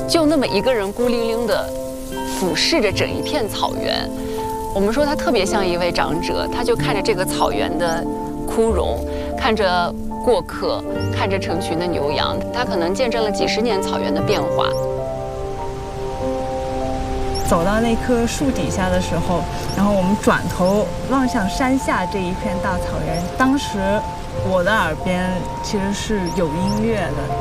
就那么一个人孤零零地俯视着整一片草原。我们说他特别像一位长者，他就看着这个草原的枯荣，看着过客，看着成群的牛羊，他可能见证了几十年草原的变化。 走到那棵树底下的时候，然后我们转头望向山下这一片大草原，当时我的耳边其实是有音乐的。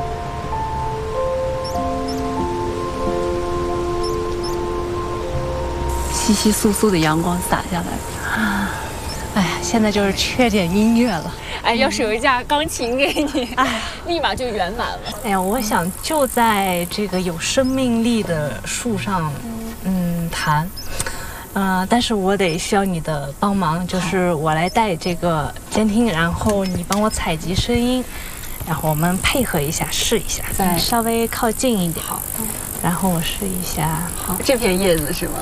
稀稀疏疏的阳光洒下来， 哎呀，现在就是缺点音乐了。 哎，要是有一架钢琴给你，哎，立马就圆满了。 哎呀，我想就在这个有生命力的树上，弹。但是我得需要你的帮忙，就是我来带这个监听，然后你帮我采集声音，然后我们配合一下，试一下，再稍微靠近一点。好，然后我试一下。 好，这片叶子是吗？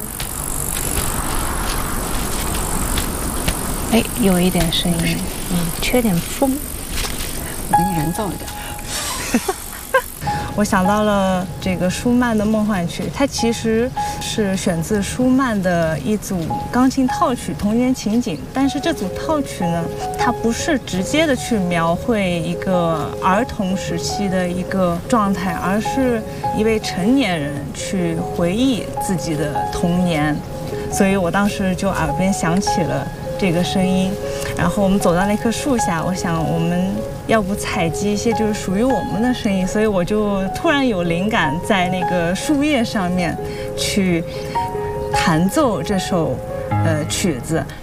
哎，有一点声音，缺点风， 我给你人造一点。 我想到了这个舒曼的梦幻曲，它其实是选自舒曼的一组钢琴套曲《童年情景》，但是这组套曲呢，它不是直接的去描绘一个儿童时期的一个状态，而是一位成年人去回忆自己的童年，所以我当时就耳边响起了这个声音。然后我们走到那棵树下，我想我们要不采集一些就是属于我们的声音，所以我就突然有灵感，在那个树叶上面去弹奏这首曲子。